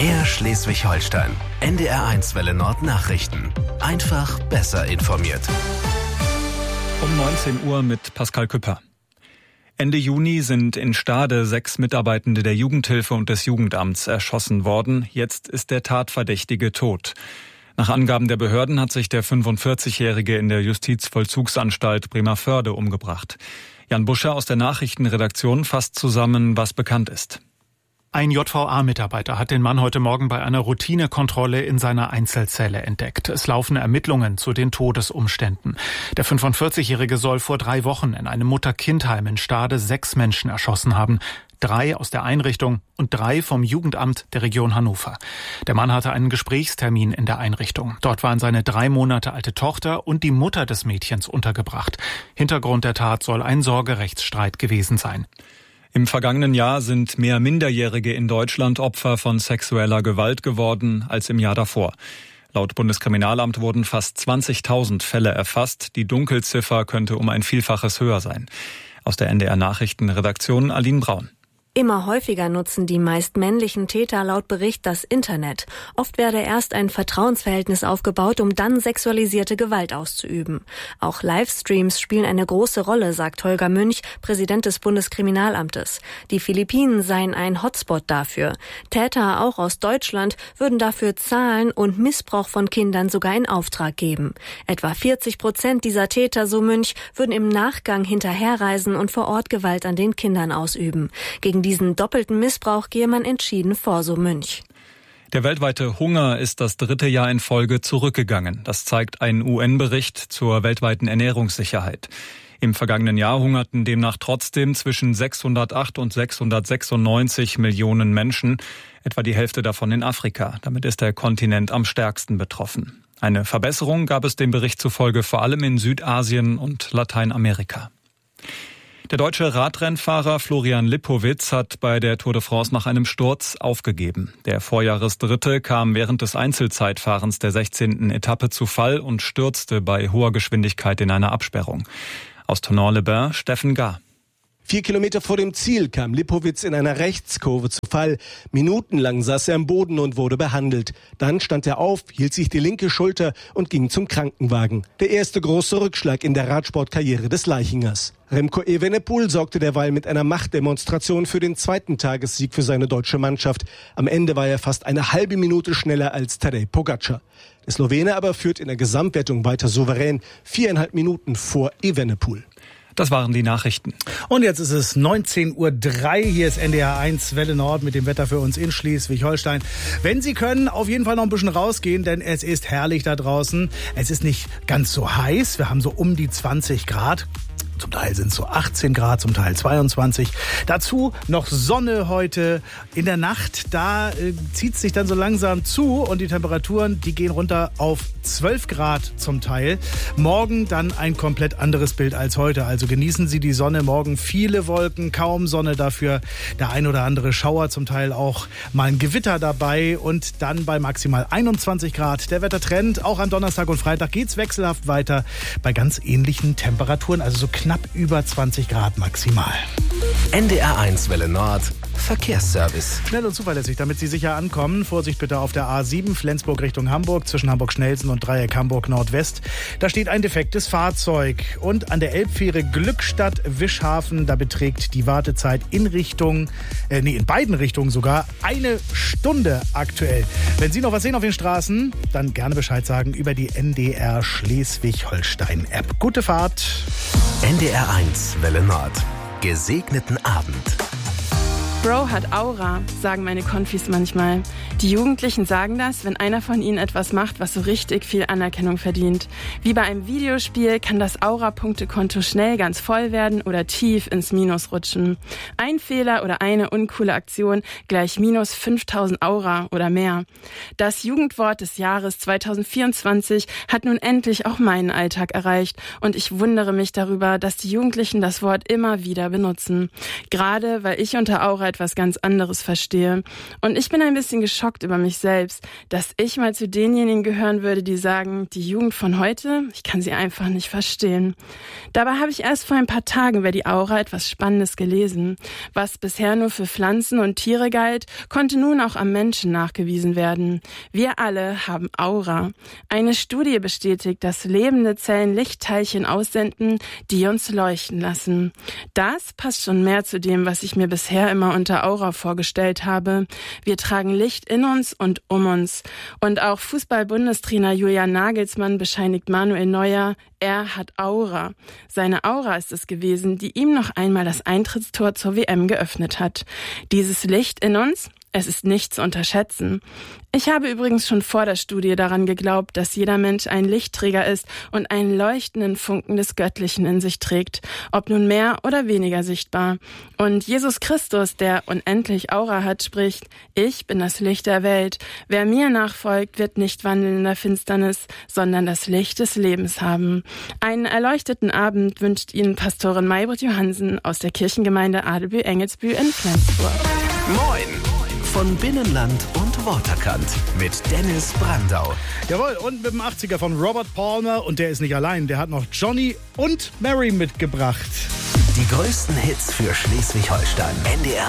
MDR Schleswig-Holstein. NDR1 Welle Nord Nachrichten. Einfach besser informiert. Um 19 Uhr mit Pascal Küpper. Ende Juni sind in Stade 6 Mitarbeitende der Jugendhilfe und des Jugendamts erschossen worden. Jetzt ist der Tatverdächtige tot. Nach Angaben der Behörden hat sich der 45-Jährige in der Justizvollzugsanstalt Bremervörde umgebracht. Jan Buscher aus der Nachrichtenredaktion fasst zusammen, was bekannt ist. Ein JVA-Mitarbeiter hat den Mann heute Morgen bei einer Routinekontrolle in seiner Einzelzelle entdeckt. Es laufen Ermittlungen zu den Todesumständen. Der 45-Jährige soll vor 3 Wochen in einem Mutter-Kind-Heim in Stade 6 Menschen erschossen haben. 3 aus der Einrichtung und 3 vom Jugendamt der Region Hannover. Der Mann hatte einen Gesprächstermin in der Einrichtung. Dort waren seine 3 Monate alte Tochter und die Mutter des Mädchens untergebracht. Hintergrund der Tat soll ein Sorgerechtsstreit gewesen sein. Im vergangenen Jahr sind mehr Minderjährige in Deutschland Opfer von sexueller Gewalt geworden als im Jahr davor. Laut Bundeskriminalamt wurden fast 20.000 Fälle erfasst. Die Dunkelziffer könnte um ein Vielfaches höher sein. Aus der NDR Nachrichtenredaktion Aline Braun. Immer häufiger nutzen die meist männlichen Täter laut Bericht das Internet. Oft werde erst ein Vertrauensverhältnis aufgebaut, um dann sexualisierte Gewalt auszuüben. Auch Livestreams spielen eine große Rolle, sagt Holger Münch, Präsident des Bundeskriminalamtes. Die Philippinen seien ein Hotspot dafür. Täter, auch aus Deutschland, würden dafür zahlen und Missbrauch von Kindern sogar in Auftrag geben. Etwa 40% dieser Täter, so Münch, würden im Nachgang hinterherreisen und vor Ort Gewalt an den Kindern ausüben. Gegen diesen doppelten Missbrauch gehe man entschieden vor, so Münch. Der weltweite Hunger ist das 3. Jahr in Folge zurückgegangen. Das zeigt ein UN-Bericht zur weltweiten Ernährungssicherheit. Im vergangenen Jahr hungerten demnach trotzdem zwischen 608 und 696 Millionen Menschen, etwa die Hälfte davon in Afrika. Damit ist der Kontinent am stärksten betroffen. Eine Verbesserung gab es dem Bericht zufolge vor allem in Südasien und Lateinamerika. Der deutsche Radrennfahrer Florian Lipowitz hat bei der Tour de France nach einem Sturz aufgegeben. Der Vorjahresdritte kam während des Einzelzeitfahrens der 16. Etappe zu Fall und stürzte bei hoher Geschwindigkeit in einer Absperrung. Aus Thonon-les-Bains, Steffen Gar. 4 Kilometer vor dem Ziel kam Lipowitz in einer Rechtskurve zu Fall. Minutenlang saß er am Boden und wurde behandelt. Dann stand er auf, hielt sich die linke Schulter und ging zum Krankenwagen. Der erste große Rückschlag in der Radsportkarriere des Leichingers. Remco Evenepoel sorgte derweil mit einer Machtdemonstration für den 2. Tagessieg für seine deutsche Mannschaft. Am Ende war er fast eine halbe Minute schneller als Tadej Pogačar. Der Slowene aber führt in der Gesamtwertung weiter souverän, 4,5 Minuten vor Evenepoel. Das waren die Nachrichten. Und jetzt ist es 19:03 Uhr. Hier ist NDR1 Welle Nord mit dem Wetter für uns in Schleswig-Holstein. Wenn Sie können, auf jeden Fall noch ein bisschen rausgehen, denn es ist herrlich da draußen. Es ist nicht ganz so heiß. Wir haben so um die 20 Grad. Zum Teil sind es so 18 Grad, zum Teil 22. Dazu noch Sonne heute. In der Nacht, da zieht es sich dann so langsam zu und die Temperaturen, die gehen runter auf 12 Grad zum Teil. Morgen dann ein komplett anderes Bild als heute. Also genießen Sie die Sonne. Morgen viele Wolken, kaum Sonne, dafür der ein oder andere Schauer, zum Teil auch mal ein Gewitter dabei und dann bei maximal 21 Grad. Der Wettertrend, auch am Donnerstag und Freitag geht's wechselhaft weiter bei ganz ähnlichen Temperaturen, also so knapp über 20 Grad maximal. NDR1 Welle Nord Verkehrsservice. Schnell und zuverlässig, damit Sie sicher ankommen. Vorsicht bitte auf der A7 Flensburg Richtung Hamburg zwischen Hamburg-Schnellsen und Dreieck Hamburg Nordwest. Da steht ein defektes Fahrzeug. Und an der Elbfähre Glückstadt-Wischhafen, da beträgt die Wartezeit in beiden Richtungen sogar 1 Stunde aktuell. Wenn Sie noch was sehen auf den Straßen, dann gerne Bescheid sagen über die NDR Schleswig-Holstein-App. Gute Fahrt. NDR1 Welle Nord. Gesegneten Abend. Bro hat Aura, sagen meine Konfis manchmal. Die Jugendlichen sagen das, wenn einer von ihnen etwas macht, was so richtig viel Anerkennung verdient. Wie bei einem Videospiel kann das Aura-Punktekonto schnell ganz voll werden oder tief ins Minus rutschen. Ein Fehler oder eine uncoole Aktion gleich minus 5000 Aura oder mehr. Das Jugendwort des Jahres 2024 hat nun endlich auch meinen Alltag erreicht und ich wundere mich darüber, dass die Jugendlichen das Wort immer wieder benutzen. Gerade weil ich unter Aura etwas ganz anderes verstehe. Und ich bin ein bisschen geschockt über mich selbst, dass ich mal zu denjenigen gehören würde, die sagen, die Jugend von heute, ich kann sie einfach nicht verstehen. Dabei habe ich erst vor ein paar Tagen über die Aura etwas Spannendes gelesen. Was bisher nur für Pflanzen und Tiere galt, konnte nun auch am Menschen nachgewiesen werden. Wir alle haben Aura. Eine Studie bestätigt, dass lebende Zellen Lichtteilchen aussenden, die uns leuchten lassen. Das passt schon mehr zu dem, was ich mir bisher immer unter Aura vorgestellt habe. Wir tragen Licht in uns und um uns. Und auch Fußball-Bundestrainer Julian Nagelsmann bescheinigt Manuel Neuer, er hat Aura. Seine Aura ist es gewesen, die ihm noch einmal das Eintrittstor zur WM geöffnet hat. Dieses Licht in uns, es ist nicht zu unterschätzen. Ich habe übrigens schon vor der Studie daran geglaubt, dass jeder Mensch ein Lichtträger ist und einen leuchtenden Funken des Göttlichen in sich trägt, ob nun mehr oder weniger sichtbar. Und Jesus Christus, der unendlich Aura hat, spricht, ich bin das Licht der Welt. Wer mir nachfolgt, wird nicht wandeln in der Finsternis, sondern das Licht des Lebens haben. Einen erleuchteten Abend wünscht Ihnen Pastorin Maybrit Johansen aus der Kirchengemeinde Adelbü-Engelsbü in Flensburg. Moin! Von Binnenland und Waterkant mit Dennis Brandau. Jawohl, und mit dem 80er von Robert Palmer. Und der ist nicht allein, der hat noch Johnny und Mary mitgebracht. Die größten Hits für Schleswig-Holstein. NDR